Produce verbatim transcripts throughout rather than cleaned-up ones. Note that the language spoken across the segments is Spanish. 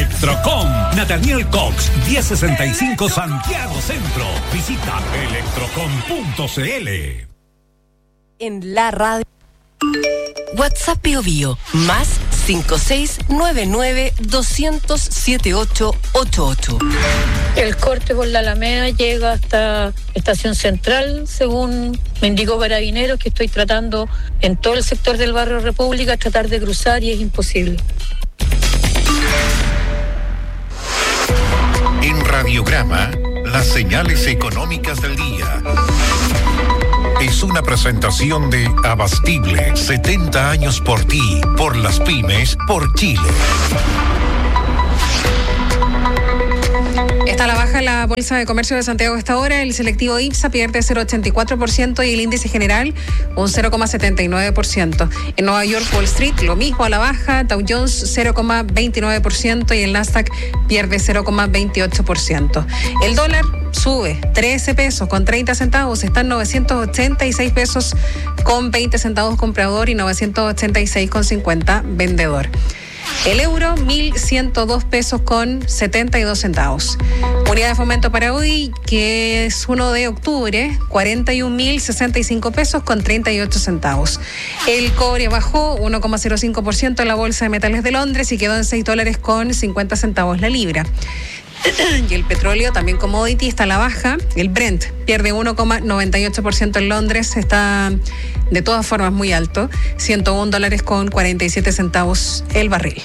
Electrocom. Nathaniel Cox, diez sesenta y cinco Santiago Centro. Visita electrocom punto cl. En la radio. WhatsApp Bio Bio, más cinco seis nueve nueve dos cero cero siete ocho ocho ocho. El corte por la Alameda llega hasta Estación Central, según me indicó Carabineros, que estoy tratando en todo el sector del barrio República, tratar de cruzar y es imposible. En Radiograma, las señales económicas del día. Es una presentación de Abastible, setenta años por ti, por las pymes, por Chile. Está a la baja la Bolsa de Comercio de Santiago a esta hora. El selectivo IPSA pierde cero coma ochenta y cuatro por ciento y el índice general un cero coma setenta y nueve por ciento. En Nueva York, Wall Street, lo mismo a la baja. Dow Jones cero coma veintinueve por ciento y el Nasdaq pierde cero coma veintiocho por ciento. El dólar sube trece pesos con treinta centavos. Están novecientos ochenta y seis pesos con veinte centavos comprador y novecientos ochenta y seis con cincuenta vendedor. El euro, mil ciento dos pesos con setenta y dos centavos. Unidad de fomento para hoy, que es uno de octubre, cuarenta y un mil sesenta y cinco pesos con treinta y ocho centavos. El cobre bajó uno coma cero cinco por ciento en la Bolsa de Metales de Londres y quedó en seis dólares con cincuenta centavos la libra. Y el petróleo, también commodity, está a la baja. El Brent pierde uno coma noventa y ocho por ciento en Londres, está de todas formas muy alto, ciento un dólares con cuarenta y siete centavos el barril.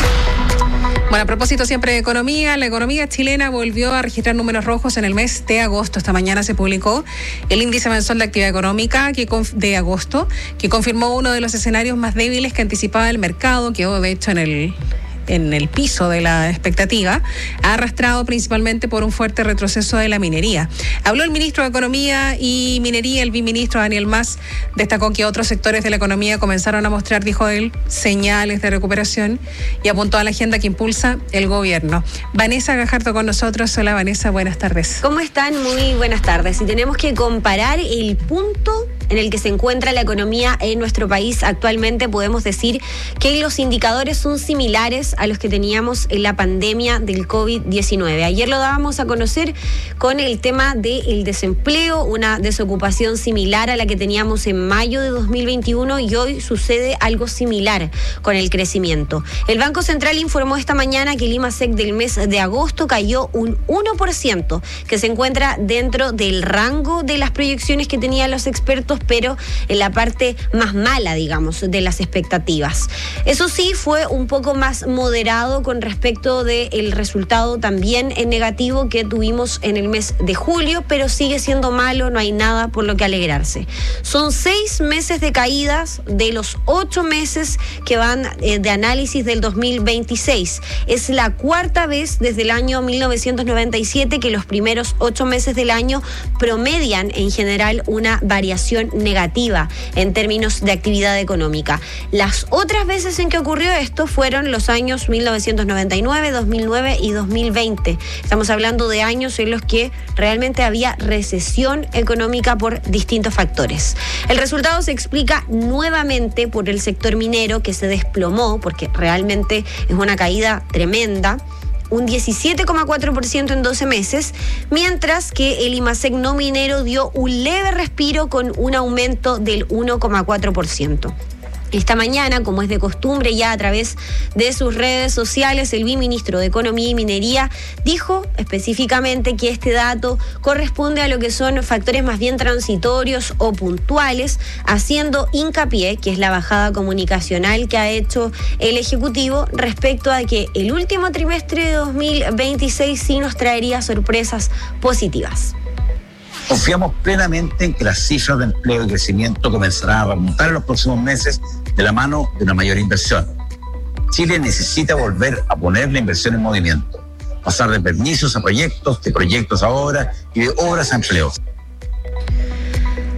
Bueno, a propósito siempre de economía, la economía chilena volvió a registrar números rojos en el mes de agosto. Esta mañana se publicó el índice mensual de actividad económica que de agosto, que confirmó uno de los escenarios más débiles que anticipaba el mercado, quedó de hecho en el... en el piso de la expectativa, arrastrado principalmente por un fuerte retroceso de la minería. Habló el ministro de Economía y Minería, el viceministro Daniel Mas, destacó que otros sectores de la economía comenzaron a mostrar, dijo él, señales de recuperación y apuntó a la agenda que impulsa el gobierno. Vanessa Gajardo con nosotros. Hola Vanessa, buenas tardes. ¿Cómo están? Muy buenas tardes. Y tenemos que comparar el punto en el que se encuentra la economía en nuestro país actualmente. Podemos decir que los indicadores son similares a los que teníamos en la pandemia del covid diecinueve. Ayer lo dábamos a conocer con el tema del desempleo, una desocupación similar a la que teníamos en mayo de dos mil veintiuno, y hoy sucede algo similar con el crecimiento. El Banco Central informó esta mañana que el IMASEC del mes de agosto cayó un uno por ciento, que se encuentra dentro del rango de las proyecciones que tenían los expertos, pero en la parte más mala, digamos, de las expectativas. Eso sí, fue un poco más moderado con respecto del resultado también en negativo que tuvimos en el mes de julio, pero sigue siendo malo, no hay nada por lo que alegrarse. Son seis meses de caídas de los ocho meses que van eh, de análisis del dos mil veintiséis. Es la cuarta vez desde el año mil novecientos noventa y siete que los primeros ocho meses del año promedian en general una variación negativa en términos de actividad económica. Las otras veces en que ocurrió esto fueron los años mil novecientos noventa y nueve, dos mil nueve y dos mil veinte. Estamos hablando de años en los que realmente había recesión económica por distintos factores. El resultado se explica nuevamente por el sector minero, que se desplomó, porque realmente es una caída tremenda, un diecisiete coma cuatro por ciento en doce meses, mientras que el IMASEC no minero dio un leve respiro con un aumento del uno coma cuatro por ciento. Esta mañana, como es de costumbre ya a través de sus redes sociales, el viceministro de Economía y Minería dijo específicamente que este dato corresponde a lo que son factores más bien transitorios o puntuales, haciendo hincapié, que es la bajada comunicacional que ha hecho el Ejecutivo respecto a que el último trimestre de dos mil veintiséis sí nos traería sorpresas positivas. Confiamos plenamente en que las cifras de empleo y crecimiento comenzarán a remontar en los próximos meses de la mano de una mayor inversión. Chile necesita volver a poner la inversión en movimiento, pasar de permisos a proyectos, de proyectos a obras y de obras a empleo.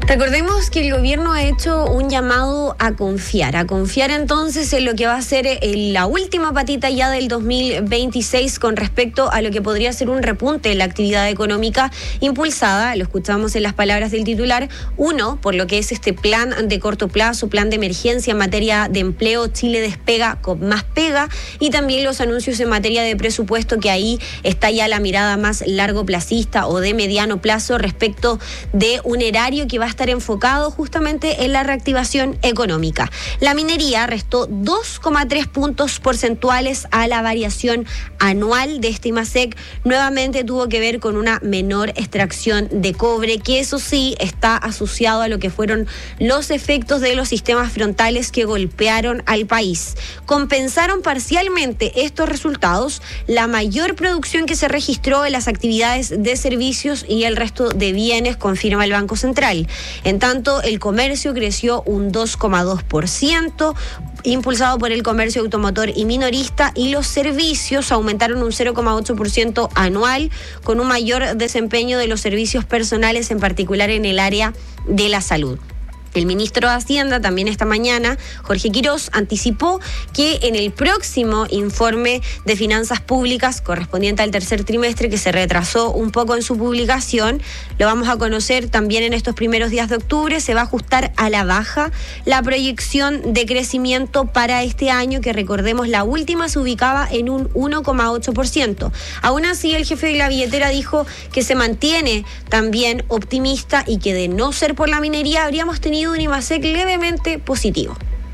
Recordemos que el gobierno ha hecho un llamado a confiar, a confiar entonces en lo que va a ser la última patita ya del dos mil veintiséis con respecto a lo que podría ser un repunte en la actividad económica impulsada, lo escuchamos en las palabras del titular, uno, por lo que es este plan de corto plazo, plan de emergencia en materia de empleo, Chile despega con más pega, y también los anuncios en materia de presupuesto, que ahí está ya la mirada más largo placista o de mediano plazo respecto de un erario que va a estar enfocado justamente en la reactivación económica. La minería restó dos coma tres puntos porcentuales a la variación anual de este IMASEC. Nuevamente tuvo que ver con una menor extracción de cobre, que eso sí está asociado a lo que fueron los efectos de los sistemas frontales que golpearon al país. Compensaron parcialmente estos resultados la mayor producción que se registró en las actividades de servicios y el resto de bienes, confirma el Banco Central. En tanto, el comercio creció un dos coma dos por ciento, impulsado por el comercio automotor y minorista, y los servicios aumentaron un cero coma ocho por ciento anual, con un mayor desempeño de los servicios personales, en particular en el área de la salud. El ministro de Hacienda también esta mañana, Jorge Quirós, anticipó que en el próximo informe de finanzas públicas correspondiente al tercer trimestre, que se retrasó un poco en su publicación, lo vamos a conocer también en estos primeros días de octubre, se va a ajustar a la baja la proyección de crecimiento para este año, que recordemos la última se ubicaba en un uno coma ocho por ciento. Aún así, el jefe de la billetera dijo que se mantiene también optimista y que de no ser por la minería habríamos tenido un IMASEC levemente positivo.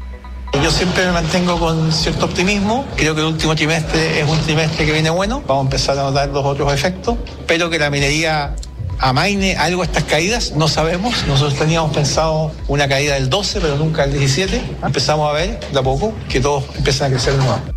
Yo siempre me mantengo con cierto optimismo. Creo que el último trimestre es un trimestre que viene bueno. Vamos a empezar a notar los otros efectos. Espero que la minería amaine algo estas caídas. No sabemos. Nosotros teníamos pensado una caída del doce, pero nunca del diecisiete. Empezamos a ver de a poco que todos empiezan a crecer de nuevo.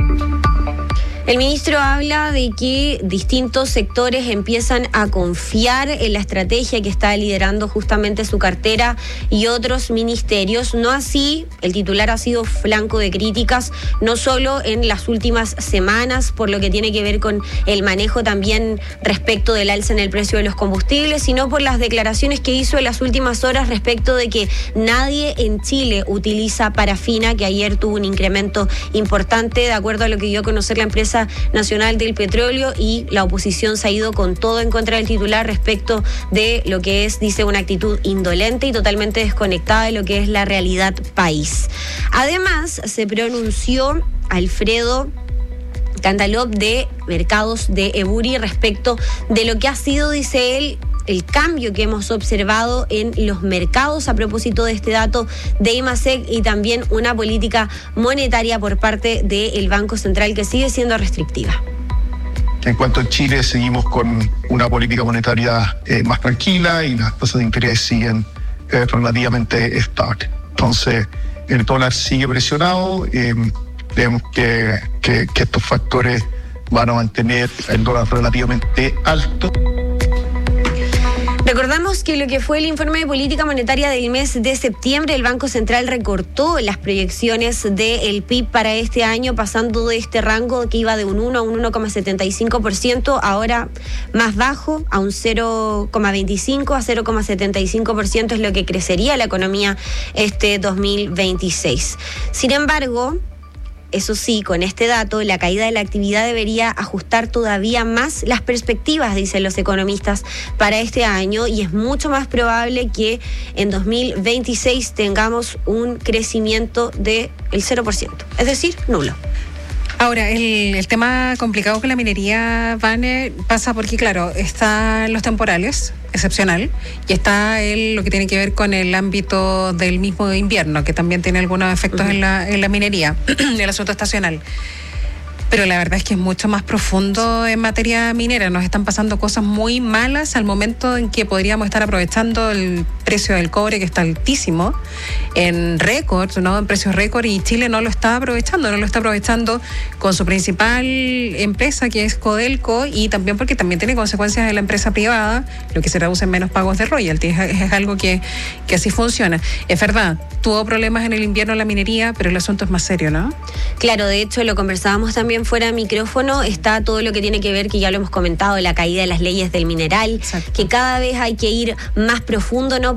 El ministro habla de que distintos sectores empiezan a confiar en la estrategia que está liderando justamente su cartera y otros ministerios. No así, el titular ha sido flanco de críticas, no solo en las últimas semanas, por lo que tiene que ver con el manejo también respecto del alza en el precio de los combustibles, sino por las declaraciones que hizo en las últimas horas respecto de que nadie en Chile utiliza parafina, que ayer tuvo un incremento importante, de acuerdo a lo que dio a conocer la empresa Nacional del Petróleo, y la oposición se ha ido con todo en contra del titular respecto de lo que es, dice, una actitud indolente y totalmente desconectada de lo que es la realidad país. Además, se pronunció Alfredo Cantalop de Mercados de Eburi respecto de lo que ha sido, dice él, el cambio que hemos observado en los mercados a propósito de este dato de IMASEC, y también una política monetaria por parte del Banco Central que sigue siendo restrictiva. En cuanto a Chile, seguimos con una política monetaria eh, más tranquila, y las tasas de interés siguen eh, relativamente estables. Entonces, el dólar sigue presionado. Eh, Creemos que, que, que estos factores van a mantener el dólar relativamente alto. Recordamos que lo que fue el informe de política monetaria del mes de septiembre, el Banco Central recortó las proyecciones del P I B para este año, pasando de este rango que iba de un uno a un uno coma setenta y cinco por ciento, ahora más bajo, a un cero coma veinticinco a cero coma setenta y cinco por ciento es lo que crecería la economía este dos mil veintiséis. Sin embargo, eso sí, con este dato, la caída de la actividad debería ajustar todavía más las perspectivas, dicen los economistas, para este año, y es mucho más probable que en dos mil veintiséis tengamos un crecimiento del cero por ciento, es decir, nulo. Ahora, el, el tema complicado con la minería, Vane, pasa porque, claro, están los temporales, excepcional, y está el, lo que tiene que ver con el ámbito del mismo invierno, que también tiene algunos efectos uh-huh. en, la, en la minería, el asunto estacional. Pero la verdad es que es mucho más profundo en materia minera. Nos están pasando cosas muy malas al momento en que podríamos estar aprovechando el precio del cobre, que está altísimo, en récord, ¿no? En precios récord, y Chile no lo está aprovechando, no lo está aprovechando con su principal empresa, que es Codelco, y también porque también tiene consecuencias en la empresa privada, lo que se traduce en menos pagos de royalties. Es, es algo que, que así funciona. Es verdad, tuvo problemas en el invierno la minería, pero el asunto es más serio, ¿no? Claro, de hecho lo conversábamos también fuera de micrófono, está todo lo que tiene que ver, que ya lo hemos comentado, la caída de las leyes del mineral, exacto, que cada vez hay que ir más profundo, ¿no?,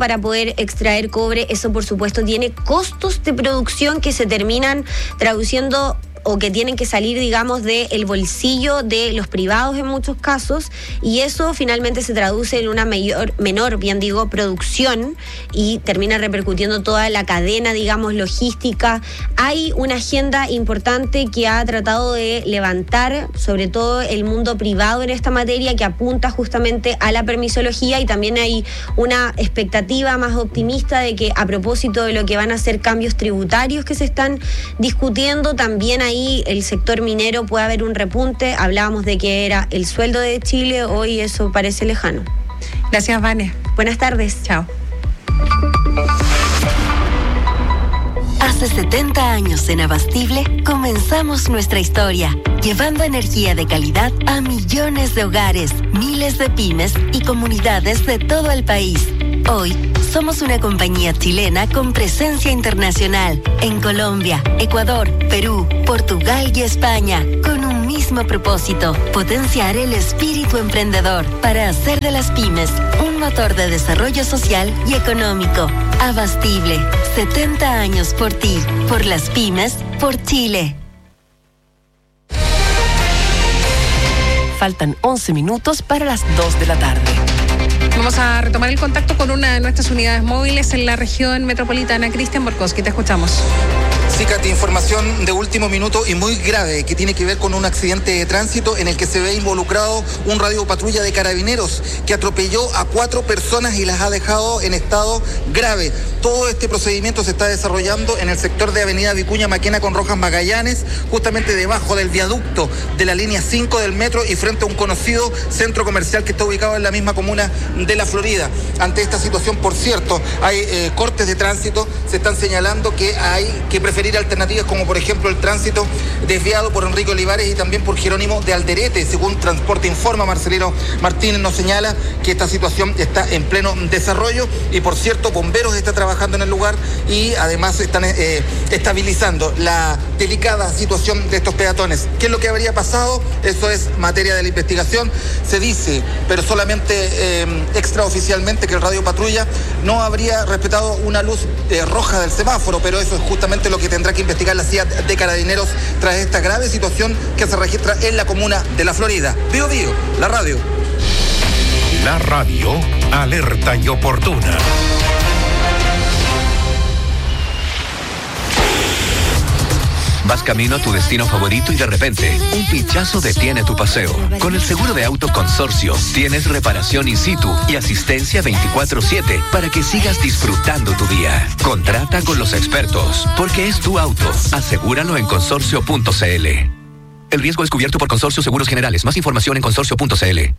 para poder extraer cobre. Eso, por supuesto, tiene costos de producción que se terminan traduciendo o que tienen que salir, digamos, del bolsillo de los privados en muchos casos, y eso finalmente se traduce en una mayor, menor, bien digo, producción, y termina repercutiendo toda la cadena, digamos, logística. Hay una agenda importante que ha tratado de levantar, sobre todo el mundo privado en esta materia, que apunta justamente a la permisología, y también hay una expectativa más optimista de que, a propósito de lo que van a ser cambios tributarios que se están discutiendo, también hay ahí el sector minero puede haber un repunte. Hablábamos de que era el sueldo de Chile, hoy eso parece lejano. Gracias, Vane. Buenas tardes. Chao. Hace setenta años en Abastible comenzamos nuestra historia, llevando energía de calidad a millones de hogares, miles de pymes y comunidades de todo el país. Hoy somos una compañía chilena con presencia internacional en Colombia, Ecuador, Perú, Portugal y España, con un mismo propósito: potenciar el espíritu emprendedor para hacer de las pymes un motor de desarrollo social y económico. Abastible, setenta años por ti, por las pymes, por Chile. Faltan once minutos para las dos de la tarde. Vamos a retomar el contacto con una de nuestras unidades móviles en la región metropolitana. Cristian Borkowski, te escuchamos. Sí, Katy, información de último minuto y muy grave que tiene que ver con un accidente de tránsito en el que se ve involucrado un radiopatrulla de carabineros que atropelló a cuatro personas y las ha dejado en estado grave. Todo este procedimiento se está desarrollando en el sector de Avenida Vicuña Maquena con Rojas Magallanes, justamente debajo del viaducto de la línea cinco del metro y frente a un conocido centro comercial que está ubicado en la misma comuna de La Florida. Ante esta situación, por cierto, hay eh, cortes de tránsito. Se están señalando que hay que preferir alternativas como por ejemplo el tránsito desviado por Enrique Olivares y también por Jerónimo de Alderete. Según Transporte Informa, Marcelino Martínez nos señala que esta situación está en pleno desarrollo y, por cierto, Bomberos está trabajando en el lugar y además están eh, estabilizando la delicada situación de estos peatones. ¿Qué es lo que habría pasado? Eso es materia de la investigación. Se dice, pero solamente eh, extraoficialmente, que el radio patrulla no habría respetado una luz eh, roja del semáforo, pero eso es justamente lo que tendrá que investigar la C I A T de Carabineros tras esta grave situación que se registra en la comuna de La Florida. Bío Bío, la radio. La radio, alerta y oportuna. Vas camino a tu destino favorito y de repente, un pinchazo detiene tu paseo. Con el seguro de auto Consorcio, tienes reparación in situ y asistencia veinticuatro siete para que sigas disfrutando tu día. Contrata con los expertos, porque es tu auto. Asegúralo en consorcio punto c l. El riesgo es cubierto por Consorcio Seguros Generales. Más información en consorcio punto c l.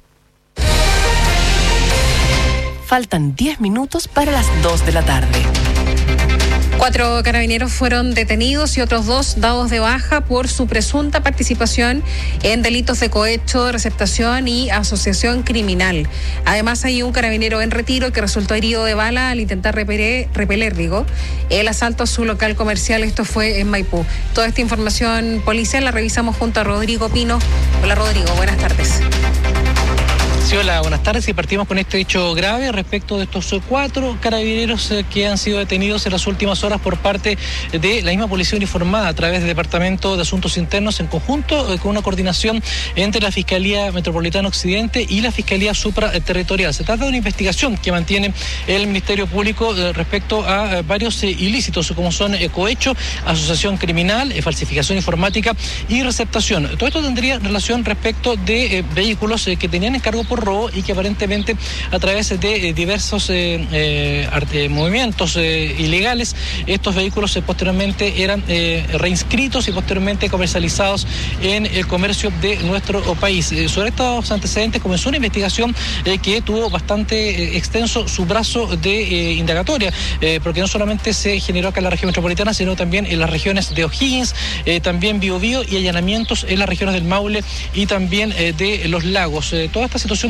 Faltan diez minutos para las dos de la tarde. Cuatro carabineros fueron detenidos y otros dos dados de baja por su presunta participación en delitos de cohecho, receptación y asociación criminal. Además, hay un carabinero en retiro que resultó herido de bala al intentar repeler, repeler, digo, el asalto a su local comercial. Esto fue en Maipú. Toda esta información policial la revisamos junto a Rodrigo Pino. Hola, Rodrigo, buenas tardes. Sí, hola, buenas tardes, y partimos con este hecho grave respecto de estos cuatro carabineros que han sido detenidos en las últimas horas por parte de la misma policía uniformada a través del Departamento de Asuntos Internos en conjunto con una coordinación entre la Fiscalía Metropolitana Occidente y la Fiscalía Supraterritorial. Se trata de una investigación que mantiene el Ministerio Público respecto a varios ilícitos como son cohecho, asociación criminal, falsificación informática y receptación. Todo esto tendría relación respecto de vehículos que tenían encargo por robo y que aparentemente a través de eh, diversos eh, eh, movimientos eh, ilegales estos vehículos eh, posteriormente eran eh, reinscritos y posteriormente comercializados en el comercio de nuestro país. Eh, sobre estos antecedentes comenzó una investigación eh, que tuvo bastante eh, extenso su brazo de eh, indagatoria, eh, porque no solamente se generó acá en la región metropolitana, sino también en las regiones de O'Higgins, eh, también Biobío y allanamientos en las regiones del Maule y también eh, de Los Lagos. Eh, toda esta situación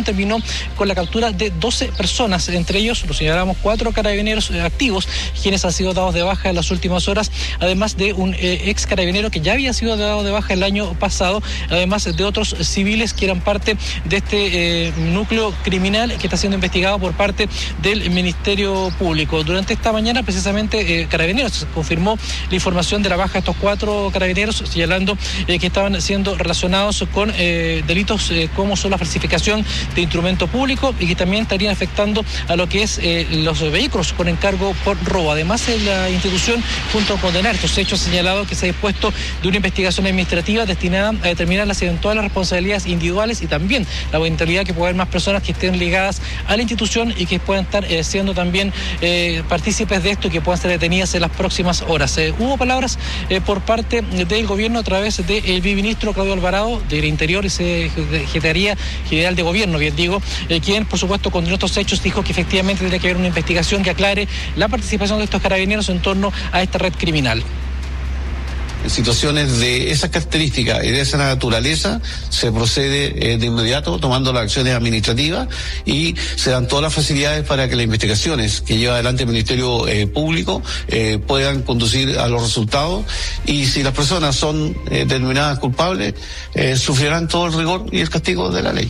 investigación terminó con la captura de doce personas, entre ellos, lo señalamos, cuatro carabineros activos, quienes han sido dados de baja en las últimas horas, además de un eh, ex carabinero que ya había sido dado de baja el año pasado, además de otros civiles que eran parte de este eh, núcleo criminal que está siendo investigado por parte del Ministerio Público. Durante esta mañana, precisamente, eh, Carabineros confirmó la información de la baja de estos cuatro carabineros, señalando eh, que estaban siendo relacionados con eh, delitos eh, como son la falsificación de instrumento público y que también estarían afectando a lo que es eh, los vehículos con encargo por robo. Además, eh, la institución, junto a condenar estos hechos, ha señalado que se ha dispuesto de una investigación administrativa destinada a determinar las eventuales responsabilidades individuales y también la eventualidad que pueda haber más personas que estén ligadas a la institución y que puedan estar eh, siendo también eh, partícipes de esto y que puedan ser detenidas en las próximas horas. Eh, hubo palabras eh, por parte del gobierno a través del viceministro Claudio Alvarado del Interior y Secretaría General de Gobierno, bien digo, eh, quien por supuesto condenó estos hechos, dijo que efectivamente tiene que haber una investigación que aclare la participación de estos carabineros en torno a esta red criminal. En situaciones de esas características y de esa naturaleza se procede eh, de inmediato tomando las acciones administrativas y se dan todas las facilidades para que las investigaciones que lleva adelante el Ministerio eh, Público eh, puedan conducir a los resultados, y si las personas son eh, determinadas culpables eh, sufrirán todo el rigor y el castigo de la ley.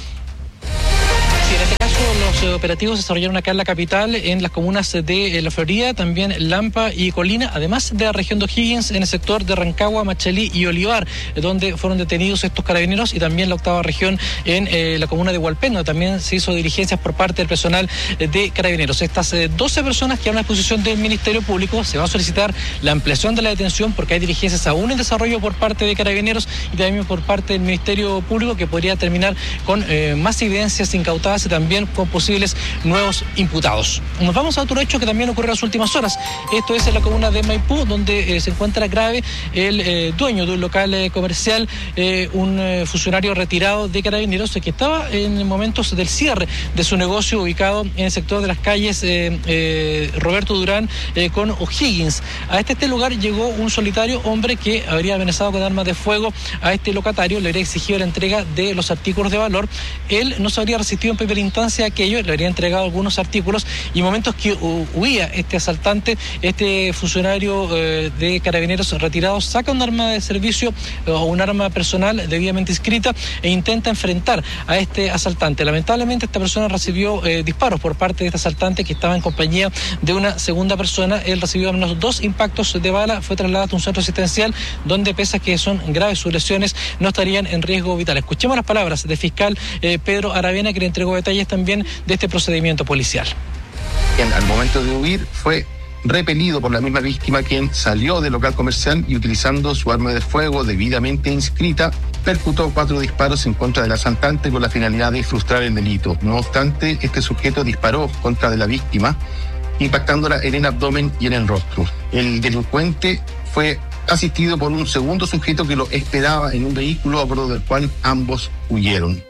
Los operativos se desarrollaron acá en la capital, en las comunas de La Florida, también Lampa y Colina, además de la región de O'Higgins, en el sector de Rancagua, Machalí y Olivar, donde fueron detenidos estos carabineros, y también la octava región en eh, la comuna de Hualpén, donde también se hizo diligencias por parte del personal de carabineros. Estas eh, doce personas que han a disposición del Ministerio Público, se va a solicitar la ampliación de la detención porque hay diligencias aún en desarrollo por parte de carabineros y también por parte del Ministerio Público, que podría terminar con eh, más evidencias incautadas y también con posibles nuevos imputados. Nos vamos a otro hecho que también ocurre en las últimas horas. Esto es en la comuna de Maipú, donde eh, se encuentra grave el eh, dueño de un local eh, comercial, eh, un eh, funcionario retirado de carabineros eh, que estaba en momentos del cierre de su negocio ubicado en el sector de las calles eh, eh, Roberto Durán eh, con O'Higgins. A este, este lugar llegó un solitario hombre que habría amenazado con armas de fuego a este locatario, le habría exigido la entrega de los artículos de valor. Él no se habría resistido en primera instancia a aquello, le habría entregado algunos artículos, y en momentos que huía este asaltante, este funcionario eh, de carabineros retirados saca un arma de servicio o un arma personal debidamente inscrita e intenta enfrentar a este asaltante. Lamentablemente esta persona recibió eh, disparos por parte de este asaltante, que estaba en compañía de una segunda persona. Él recibió al menos dos impactos de bala, fue trasladado a un centro asistencial donde, pese a que son graves sus lesiones, no estarían en riesgo vital. Escuchemos las palabras del fiscal eh, Pedro Aravena, que le entregó detalles también de este procedimiento policial. Al momento de huir fue repelido por la misma víctima, quien salió del local comercial y, utilizando su arma de fuego debidamente inscrita, percutó cuatro disparos en contra del asaltante con la finalidad de frustrar el delito. No obstante, este sujeto disparó contra de la víctima, impactándola en el abdomen y en el rostro. El delincuente fue asistido por un segundo sujeto que lo esperaba en un vehículo a bordo del cual ambos huyeron.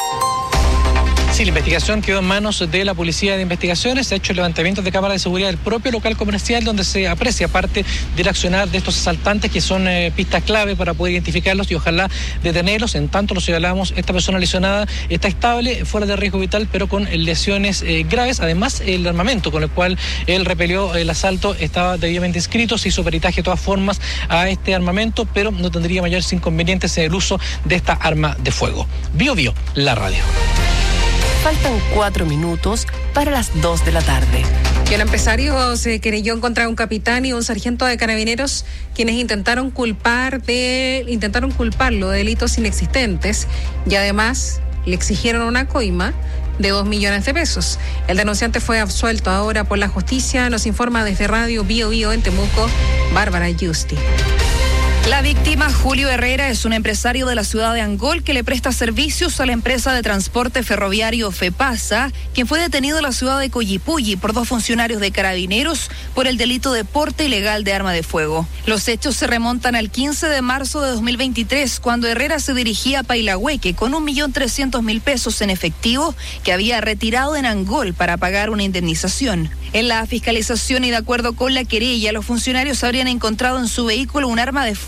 Sí, la investigación quedó en manos de la Policía de Investigaciones. Se ha hecho el levantamiento de cámaras de seguridad del propio local comercial, donde se aprecia parte del accionar de estos asaltantes, que son eh, pistas clave para poder identificarlos y ojalá detenerlos. En tanto, lo señalamos, esta persona lesionada está estable, fuera de riesgo vital, pero con lesiones eh, graves. Además, el armamento con el cual él repelió el asalto estaba debidamente inscrito. Se hizo peritaje de todas formas a este armamento, pero no tendría mayores inconvenientes en el uso de esta arma de fuego. Bio Bio, la radio. Faltan cuatro minutos para las dos de la tarde. Y el empresario se querelló en contra de un capitán y un sargento de carabineros, quienes intentaron culpar de, intentaron culparlo de delitos inexistentes y además le exigieron una coima de dos millones de pesos. El denunciante fue absuelto ahora por la justicia. Nos informa desde Radio Bio Bio en Temuco, Bárbara Justi. La víctima, Julio Herrera, es un empresario de la ciudad de Angol que le presta servicios a la empresa de transporte ferroviario FEPASA, quien fue detenido en la ciudad de Collipulli por dos funcionarios de carabineros por el delito de porte ilegal de arma de fuego. Los hechos se remontan al quince de marzo de dos mil veintitrés, cuando Herrera se dirigía a Pailahueque con un millón trescientos mil pesos en efectivo que había retirado en Angol para pagar una indemnización. En la fiscalización y de acuerdo con la querella, los funcionarios habrían encontrado en su vehículo un arma de fuego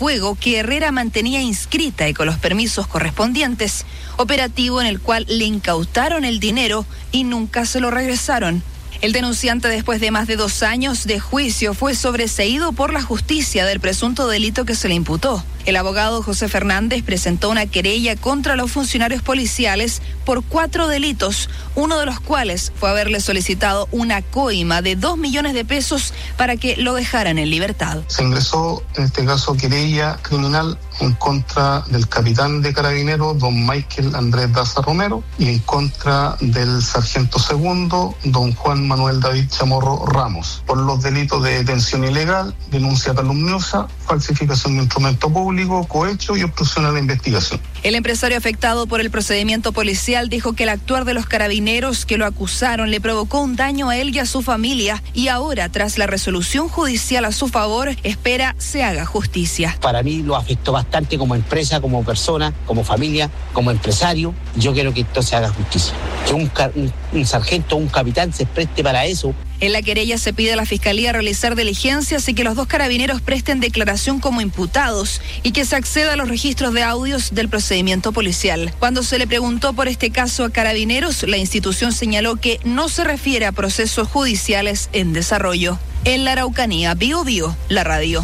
fuego que Herrera mantenía inscrita y con los permisos correspondientes, operativo en el cual le incautaron el dinero y nunca se lo regresaron. El denunciante, después de más de dos años de juicio, fue sobreseído por la justicia del presunto delito que se le imputó. El abogado José Fernández presentó una querella contra los funcionarios policiales por cuatro delitos, uno de los cuales fue haberle solicitado una coima de dos millones de pesos para que lo dejaran en libertad. Se ingresó, en este caso, querella criminal en contra del capitán de Carabineros, don Michael Andrés Daza Romero, y en contra del sargento segundo, don Juan Manuel David Chamorro Ramos, por los delitos de detención ilegal, denuncia calumniosa, falsificación de instrumento público, cohecho y obstrucción a la investigación. El empresario afectado por el procedimiento policial dijo que el actuar de los carabineros que lo acusaron le provocó un daño a él y a su familia, y ahora, tras la resolución judicial a su favor, espera se haga justicia. Para mí lo afectó bastante como empresa, como persona, como familia, como empresario. Yo quiero que esto se haga justicia. Que un, un, un sargento o un capitán se preste para eso. En la querella se pide a la Fiscalía realizar diligencias y que los dos carabineros presten declaración como imputados y que se acceda a los registros de audios del procedimiento policial. Cuando se le preguntó por este caso a Carabineros, la institución señaló que no se refiere a procesos judiciales en desarrollo. En la Araucanía, Bio Bio, la radio.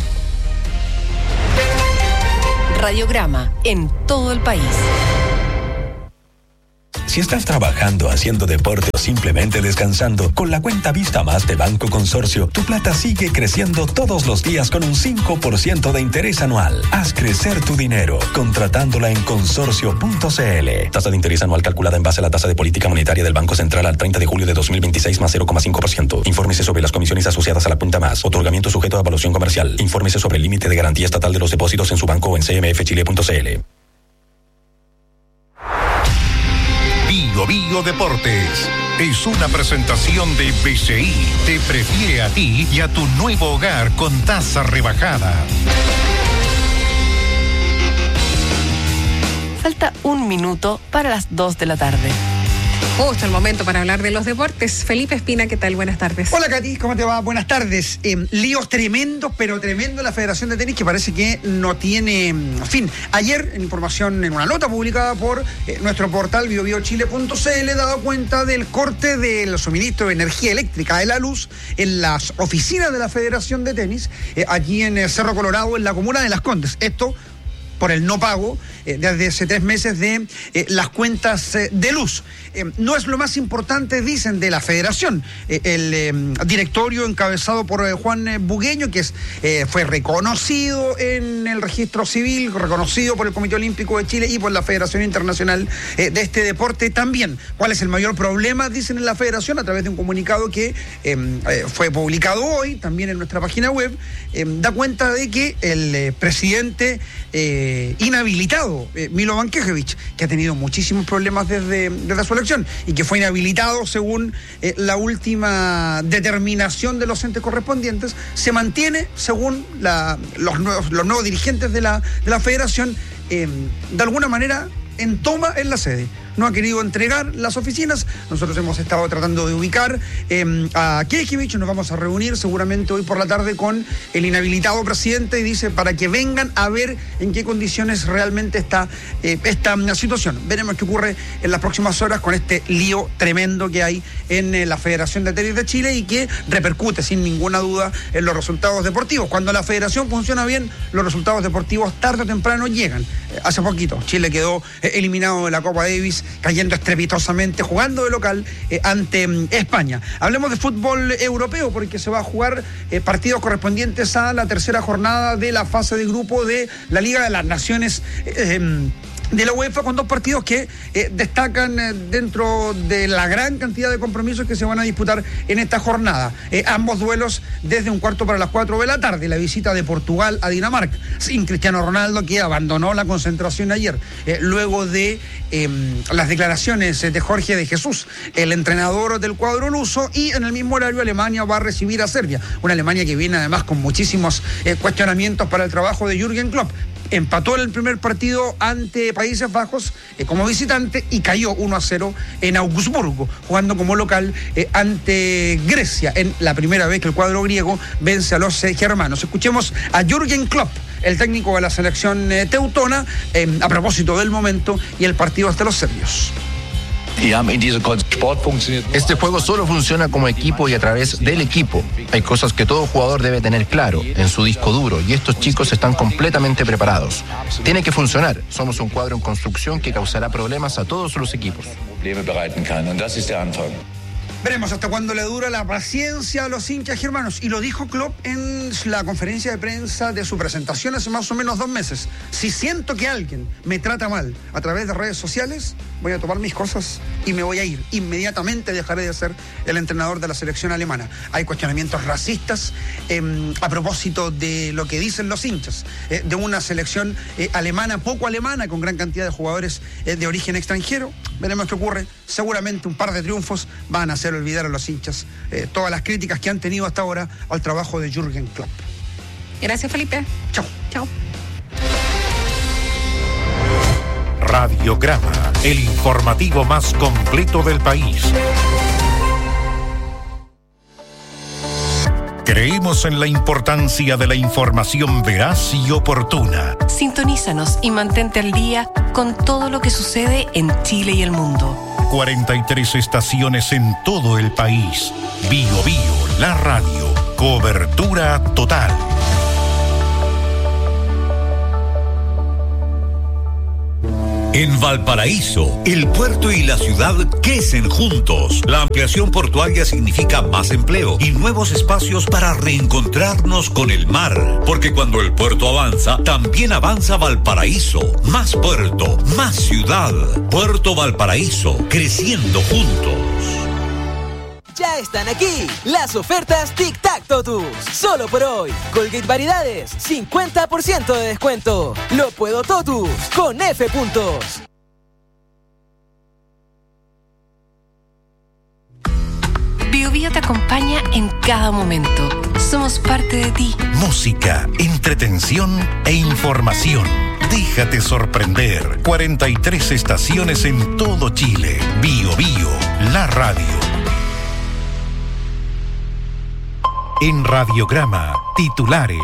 Radiograma en todo el país. Si estás trabajando, haciendo deporte o simplemente descansando, con la cuenta Vista Más de Banco Consorcio, tu plata sigue creciendo todos los días con un cinco por ciento de interés anual. Haz crecer tu dinero contratándola en consorcio punto c l. Tasa de interés anual calculada en base a la tasa de política monetaria del Banco Central al treinta de julio de dos mil veintiséis más cero coma cinco por ciento. Infórmese sobre las comisiones asociadas a la cuenta Más. Otorgamiento sujeto a evaluación comercial. Infórmese sobre el límite de garantía estatal de los depósitos en su banco o en c m f chile punto c l. Bio Bio Deportes es una presentación de B C I. Te prefiere a ti y a tu nuevo hogar con tasa rebajada. Falta un minuto para las dos de la tarde. Justo el momento para hablar de los deportes. Felipe Espina, ¿qué tal? Buenas tardes. Hola, Katy, ¿cómo te va? Buenas tardes. Eh, líos tremendos, pero tremendo la Federación de Tenis, que parece que no tiene fin. Ayer, en información, en una nota publicada por eh, nuestro portal bio bio chile punto c l, he dado cuenta del corte del suministro de energía eléctrica de la luz en las oficinas de la Federación de Tenis, eh, aquí en el Cerro Colorado, en la comuna de Las Condes. Esto por el no pago eh, desde hace tres meses de eh, las cuentas eh, de luz. Eh, no es lo más importante, dicen, de la federación. Eh, el eh, directorio encabezado por eh, Juan eh, Bugueño, que es, eh, fue reconocido en el registro civil, reconocido por el Comité Olímpico de Chile y por la Federación Internacional eh, de este deporte también. ¿Cuál es el mayor problema? Dicen en la federación, a través de un comunicado que eh, eh, fue publicado hoy, también en nuestra página web, eh, da cuenta de que el eh, presidente eh, inhabilitado, eh, Milo Bankejevic, que ha tenido muchísimos problemas desde, desde su elección y que fue inhabilitado según eh, la última determinación de los entes correspondientes, se mantiene según la, los, nuevos, los nuevos dirigentes de la, de la federación, eh, de alguna manera en toma en la sede. No ha querido entregar las oficinas. Nosotros hemos estado tratando de ubicar eh, a Kejevich. Nos vamos a reunir seguramente hoy por la tarde con el inhabilitado presidente, y dice para que vengan a ver en qué condiciones realmente está eh, esta situación. Veremos qué ocurre en las próximas horas con este lío tremendo que hay en eh, la Federación de Tenis de Chile y que repercute sin ninguna duda en los resultados deportivos. Cuando la federación funciona bien, los resultados deportivos tarde o temprano llegan. Eh, hace poquito Chile quedó eh, eliminado de la Copa Davis, cayendo estrepitosamente, jugando de local eh, ante mm, España. Hablemos de fútbol europeo, porque se va a jugar eh, partidos correspondientes a la tercera jornada de la fase de grupo de la Liga de las Naciones eh, eh, de la UEFA, con dos partidos que eh, destacan eh, dentro de la gran cantidad de compromisos que se van a disputar en esta jornada. Eh, ambos duelos desde un cuarto para las cuatro de la tarde. La visita de Portugal a Dinamarca, sin Cristiano Ronaldo, que abandonó la concentración ayer, eh, luego de eh, las declaraciones de Jorge de Jesús, el entrenador del cuadro luso, y en el mismo horario Alemania va a recibir a Serbia. Una Alemania que viene además con muchísimos eh, cuestionamientos para el trabajo de Jürgen Klopp. Empató el primer partido ante Países Bajos eh, como visitante y cayó uno a cero en Augsburgo, jugando como local eh, ante Grecia, en la primera vez que el cuadro griego vence a los eh, germanos. Escuchemos a Jürgen Klopp el técnico de la selección eh, teutona, eh, a propósito del momento y el partido ante los serbios. Este juego solo funciona como equipo y a través del equipo. Hay cosas que todo jugador debe tener claro en su disco duro y estos chicos están completamente preparados. Tiene que funcionar. Somos un cuadro en construcción que causará problemas a todos los equipos. Veremos hasta cuándo le dura la paciencia a los hinchas germanos. Y lo dijo Klopp en la conferencia de prensa de su presentación hace más o menos dos meses. Si siento que alguien me trata mal a través de redes sociales, voy a tomar mis cosas y me voy a ir. Inmediatamente dejaré de ser el entrenador de la selección alemana. Hay cuestionamientos racistas eh, a propósito de lo que dicen los hinchas, eh, de una selección eh, alemana, poco alemana, con gran cantidad de jugadores eh, de origen extranjero. Veremos qué ocurre. Seguramente un par de triunfos van a hacer olvidar a los hinchas eh, todas las críticas que han tenido hasta ahora al trabajo de Jürgen Klopp. Gracias, Felipe. Chao. Chao. Radiograma, el informativo más completo del país. Creemos en la importancia de la información veraz y oportuna. Sintonízanos y mantente al día con todo lo que sucede en Chile y el mundo. cuarenta y tres estaciones en todo el país. Bio Bio, la radio. Cobertura total. En Valparaíso, el puerto y la ciudad crecen juntos. La ampliación portuaria significa más empleo y nuevos espacios para reencontrarnos con el mar. Porque cuando el puerto avanza, también avanza Valparaíso. Más puerto, más ciudad. Puerto Valparaíso, creciendo juntos. Ya están aquí las ofertas Tic Tac Totus. Solo por hoy. Colgate Variedades, cincuenta por ciento de descuento. Lo puedo Totus con F puntos. Bio Bio te acompaña en cada momento. Somos parte de ti. Música, entretención e información. Déjate sorprender. cuarenta y tres estaciones en todo Chile. Bio Bio, la radio. En Radiograma, titulares.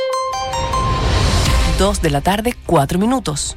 Dos de la tarde, cuatro minutos.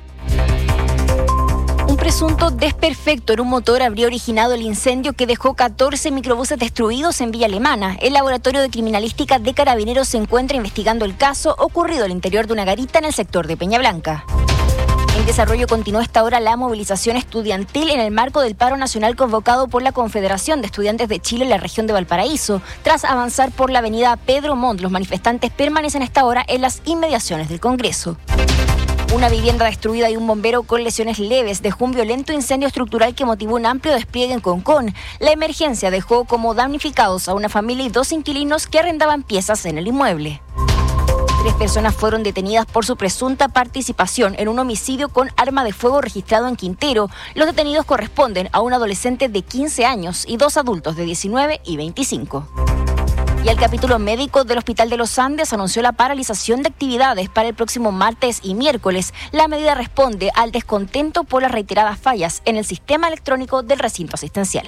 Un presunto desperfecto en un motor habría originado el incendio que dejó catorce microbuses destruidos en Villa Alemana. El laboratorio de criminalística de Carabineros se encuentra investigando el caso ocurrido al interior de una garita en el sector de Peña Blanca. En desarrollo continúa esta hora la movilización estudiantil en el marco del paro nacional convocado por la Confederación de Estudiantes de Chile en la región de Valparaíso. Tras avanzar por la avenida Pedro Montt, los manifestantes permanecen a esta hora en las inmediaciones del Congreso. Una vivienda destruida y un bombero con lesiones leves dejó un violento incendio estructural que motivó un amplio despliegue en Concón. La emergencia dejó como damnificados a una familia y dos inquilinos que arrendaban piezas en el inmueble. Tres personas fueron detenidas por su presunta participación en un homicidio con arma de fuego registrado en Quintero. Los detenidos corresponden a un adolescente de quince años y dos adultos de diecinueve y veinticinco. Y el capítulo médico del Hospital de los Andes anunció la paralización de actividades para el próximo martes y miércoles. La medida responde al descontento por las reiteradas fallas en el sistema electrónico del recinto asistencial.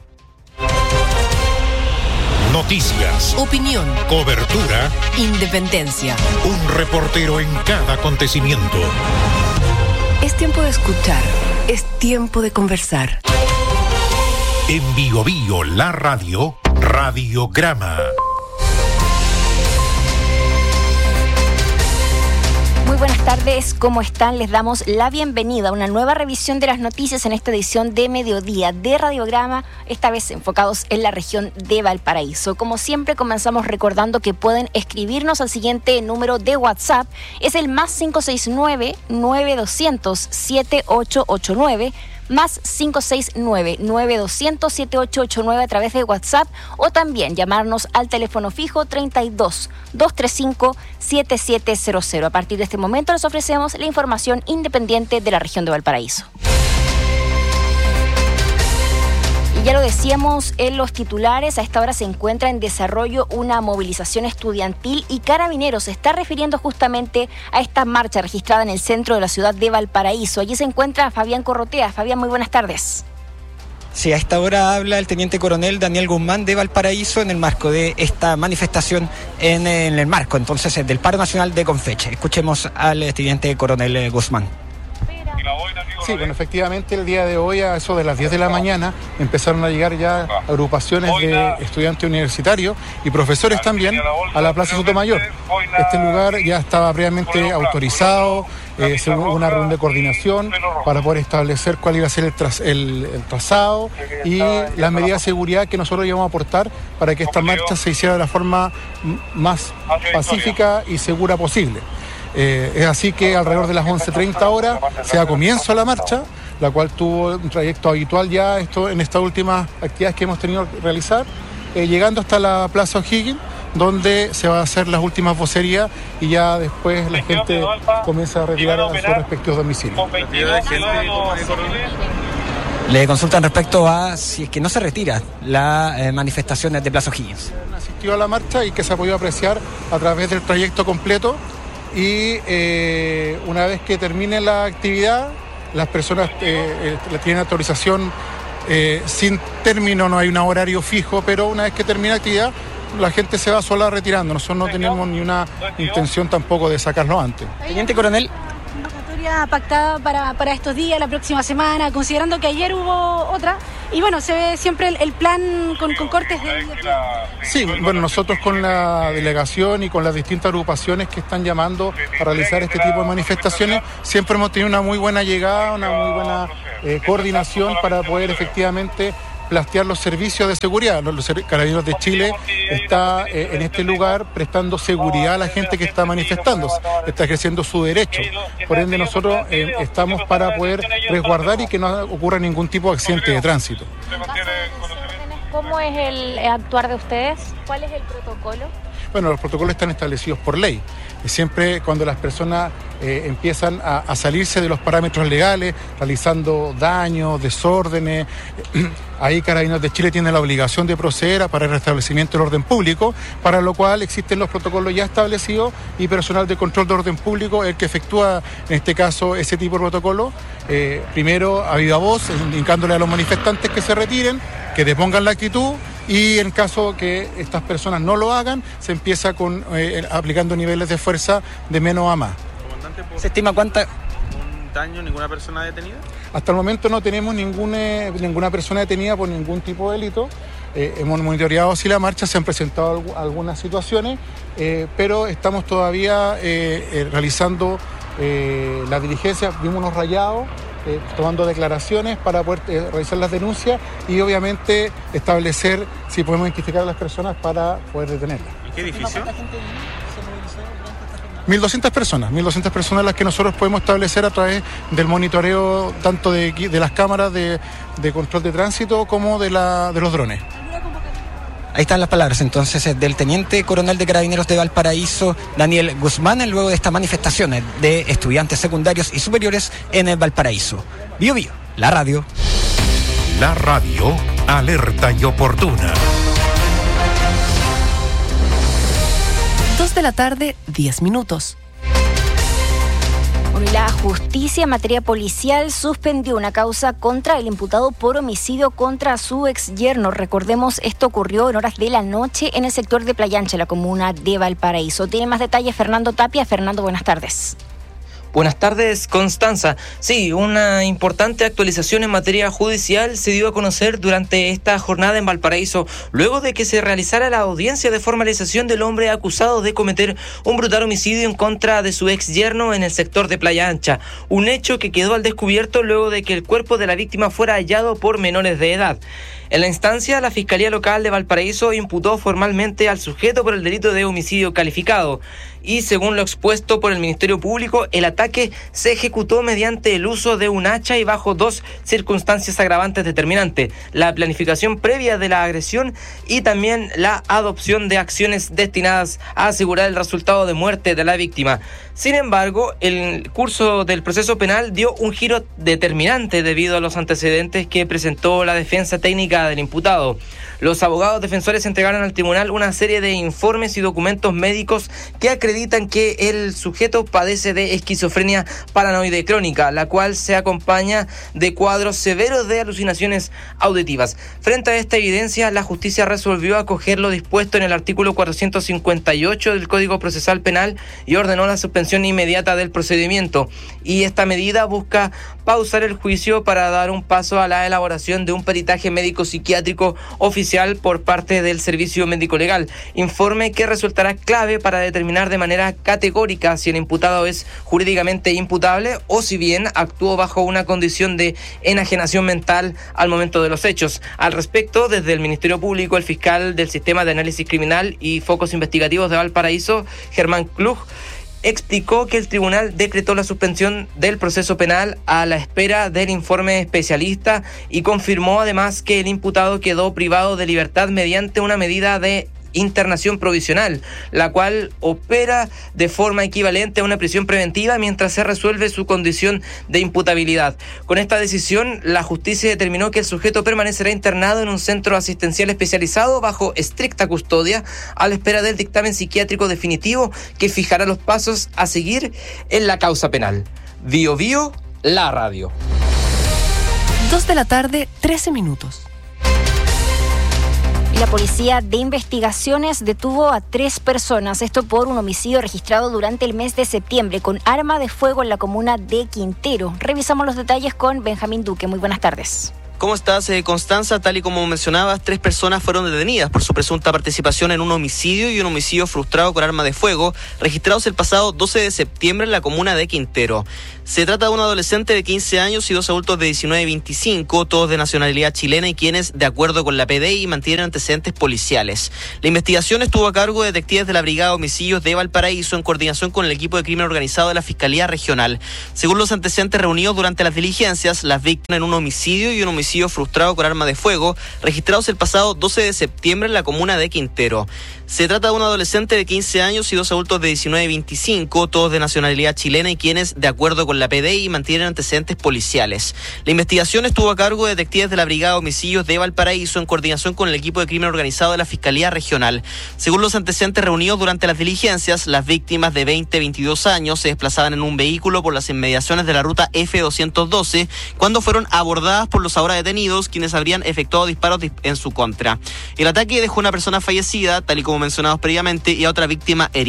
Noticias, opinión, cobertura, independencia. Un reportero en cada acontecimiento. Es tiempo de escuchar, es tiempo de conversar. En Bio Bio, la radio, Radiograma. Muy buenas tardes, ¿cómo están? Les damos la bienvenida a una nueva revisión de las noticias en esta edición de mediodía de Radiograma, esta vez enfocados en la región de Valparaíso. Como siempre, comenzamos recordando que pueden escribirnos al siguiente número de WhatsApp, es el más cinco seis nueve, nueve dos cero cero, siete ocho ocho nueve, más cinco seis nueve, nueve dos cero cero, siete ocho ocho nueve a través de WhatsApp, o también llamarnos al teléfono fijo treinta y dos, doscientos treinta y cinco, setenta y siete cero cero. A partir de este momento les ofrecemos la información independiente de la región de Valparaíso. Y ya lo decíamos en los titulares, a esta hora se encuentra en desarrollo una movilización estudiantil y Carabineros se está refiriendo justamente a esta marcha registrada en el centro de la ciudad de Valparaíso. Allí se encuentra Fabián Corrotea. Fabián, muy buenas tardes. Sí, a esta hora habla el teniente coronel Daniel Guzmán de Valparaíso en el marco de esta manifestación en, en el marco entonces del paro nacional de Confeche. Escuchemos al teniente coronel Guzmán. Sí, bueno, efectivamente el día de hoy a eso de las diez de la mañana empezaron a llegar ya agrupaciones de estudiantes universitarios y profesores también a la Plaza Sotomayor. Este lugar ya estaba previamente autorizado, eh, se hubo una reunión de coordinación para poder establecer cuál iba a ser el, tras, el, el trazado y las medidas de seguridad que nosotros íbamos a aportar para que esta marcha se hiciera de la forma más pacífica y segura posible. Eh, es así que alrededor de las once treinta horas se da comienzo a la marcha, la cual tuvo un trayecto habitual ya esto en estas últimas actividades que hemos tenido que realizar, eh, llegando hasta la Plaza O'Higgins, donde se va a hacer las últimas vocerías y ya después la gente comienza a retirar a sus respectivos domicilios. Le consultan respecto a si es que no se retira la eh, manifestación de Plaza O'Higgins. Asistió a la marcha y que se ha podido apreciar a través del trayecto completo. Y eh, una vez que termine la actividad, las personas eh, eh, tienen autorización eh, sin término, no hay un horario fijo, pero una vez que termine la actividad, la gente se va sola retirando. Nosotros no tenemos ni una intención tampoco de sacarlo antes. Teniente coronel. Convocatoria pactada para, para estos días, la próxima semana, considerando que ayer hubo otra. Y bueno, se ve siempre el, el plan con, con cortes de... Sí, bueno, nosotros con la delegación y con las distintas agrupaciones que están llamando a realizar este tipo de manifestaciones, siempre hemos tenido una muy buena llegada, una muy buena eh, coordinación para poder efectivamente plastear los servicios de seguridad. Los Carabineros de Chile está eh, en este lugar prestando seguridad a la gente que está manifestándose, está ejerciendo su derecho. Por ende, nosotros eh, estamos para poder resguardar y que no ocurra ningún tipo de accidente de tránsito. ¿Cómo es el actuar de ustedes? ¿Cuál es el protocolo? Bueno, los protocolos están establecidos por ley. Siempre cuando las personas eh, empiezan a, a salirse de los parámetros legales, realizando daños, desórdenes, ahí Carabineros de Chile tiene la obligación de proceder para el restablecimiento del orden público, para lo cual existen los protocolos ya establecidos y personal de control de orden público el que efectúa en este caso ese tipo de protocolo. Eh, primero a viva voz, indicándole a los manifestantes que se retiren, que depongan la actitud. Y en caso que estas personas no lo hagan, se empieza con eh, aplicando niveles de fuerza de menos a más. ¿Se estima cuánta? ¿Un daño, ninguna persona detenida? Hasta el momento no tenemos ninguna, ninguna persona detenida por ningún tipo de delito. Eh, hemos monitoreado así la marcha, se han presentado algunas situaciones, eh, pero estamos todavía eh, eh, realizando eh, la diligencia, vimos unos rayados, Eh, tomando declaraciones para poder eh, realizar las denuncias y obviamente establecer si podemos identificar a las personas para poder detenerlas. ¿En qué edificio? mil doscientas personas, mil doscientas personas las que nosotros podemos establecer a través del monitoreo tanto de, de las cámaras de, de control de tránsito como de, la, de los drones. Ahí están las palabras entonces del teniente coronel de Carabineros de Valparaíso, Daniel Guzmán, luego de estas manifestaciones de estudiantes secundarios y superiores en el Valparaíso. Bio Bio, la radio. La radio alerta y oportuna. Dos de la tarde, diez minutos. La justicia en materia policial suspendió una causa contra el imputado por homicidio contra su ex yerno. Recordemos, esto ocurrió en horas de la noche en el sector de Playa Ancha, la comuna de Valparaíso. Tiene más detalles Fernando Tapia. Fernando, buenas tardes. Buenas tardes, Constanza. Sí, una importante actualización en materia judicial se dio a conocer durante esta jornada en Valparaíso, luego de que se realizara la audiencia de formalización del hombre acusado de cometer un brutal homicidio en contra de su ex yerno en el sector de Playa Ancha. Un hecho que quedó al descubierto luego de que el cuerpo de la víctima fuera hallado por menores de edad. En la instancia, la Fiscalía Local de Valparaíso imputó formalmente al sujeto por el delito de homicidio calificado. Y según lo expuesto por el Ministerio Público, el ataque se ejecutó mediante el uso de un hacha y bajo dos circunstancias agravantes determinantes: la planificación previa de la agresión y también la adopción de acciones destinadas a asegurar el resultado de muerte de la víctima. Sin embargo, el curso del proceso penal dio un giro determinante debido a los antecedentes que presentó la defensa técnica del imputado. Los abogados defensores entregaron al tribunal una serie de informes y documentos médicos que acreditan que el sujeto padece de esquizofrenia paranoide crónica, la cual se acompaña de cuadros severos de alucinaciones auditivas. Frente a esta evidencia, la justicia resolvió acoger lo dispuesto en el artículo cuatrocientos cincuenta y ocho del Código Procesal Penal y ordenó la suspensión inmediata del procedimiento. Y esta medida busca pausar el juicio para dar un paso a la elaboración de un peritaje médico psiquiátrico oficial por parte del Servicio Médico Legal, informe que resultará clave para determinar de manera categórica si el imputado es jurídicamente imputable o si bien actuó bajo una condición de enajenación mental al momento de los hechos. Al respecto, desde el Ministerio Público, el fiscal del Sistema de Análisis Criminal y Focos Investigativos de Valparaíso, Germán Klug, explicó que el tribunal decretó la suspensión del proceso penal a la espera del informe especialista y confirmó además que el imputado quedó privado de libertad mediante una medida de internación provisional, la cual opera de forma equivalente a una prisión preventiva mientras se resuelve su condición de imputabilidad. Con esta decisión, la justicia determinó que el sujeto permanecerá internado en un centro asistencial especializado bajo estricta custodia a la espera del dictamen psiquiátrico definitivo que fijará los pasos a seguir en la causa penal. Bio Bio, la radio. Dos de la tarde, trece minutos. La Policía de Investigaciones detuvo a tres personas, esto por un homicidio registrado durante el mes de septiembre con arma de fuego en la comuna de Quintero. Revisamos los detalles con Benjamín Duque. Muy buenas tardes. ¿Cómo estás, eh, Constanza? Tal y como mencionabas, tres personas fueron detenidas por su presunta participación en un homicidio y un homicidio frustrado con arma de fuego, registrados el pasado doce de septiembre en la comuna de Quintero. Se trata de un adolescente de quince años y dos adultos de diecinueve y veinticinco, todos de nacionalidad chilena y quienes, de acuerdo con la P D I, mantienen antecedentes policiales. La investigación estuvo a cargo de detectives de la Brigada de Homicidios de Valparaíso en coordinación con el equipo de crimen organizado de la Fiscalía Regional. Según los antecedentes reunidos durante las diligencias, las víctimas en un homicidio y un homicidio frustrado con arma de fuego, registrados el pasado doce de septiembre en la comuna de Quintero. Se trata de un adolescente de quince años y dos adultos de diecinueve y veinticinco, todos de nacionalidad chilena y quienes, de acuerdo con la P D I, mantienen antecedentes policiales. La investigación estuvo a cargo de detectives de la Brigada de Homicidios de Valparaíso en coordinación con el equipo de crimen organizado de la Fiscalía Regional. Según los antecedentes reunidos durante las diligencias, las víctimas de veinte a veintidós años se desplazaban en un vehículo por las inmediaciones de la ruta F doscientos doce cuando fueron abordadas por los ahora detenidos, quienes habrían efectuado disparos en su contra. El ataque dejó una persona fallecida, tal y como mencionados previamente, y a otra víctima herida.